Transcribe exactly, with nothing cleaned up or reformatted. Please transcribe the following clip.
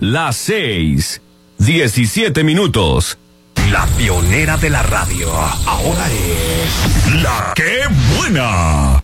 Las seis, diecisiete minutos. La pionera de la radio, ahora es La Qué Buena.